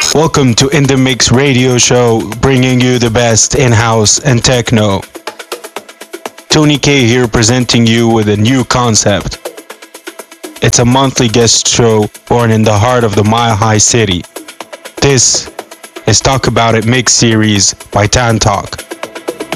Welcome to In The Mix radio show, bringing you the best in-house and techno. Tony K here presenting you with a new concept. It's a monthly guest show born in the heart of the Mile High City. This is Talk About It Mix series by Tan Talk.